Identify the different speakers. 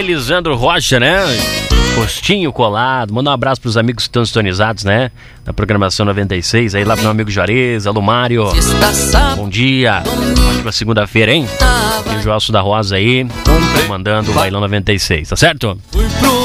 Speaker 1: Lisandro Rocha, né? Postinho colado. Manda um abraço pros amigos que estão sintonizados, né? Na programação 96. Aí lá pro meu amigo Juarez, alô Mário. Bom dia. Ótima segunda-feira, hein? E o Joelso da Rosa aí, mandando o Bailão 96, tá certo?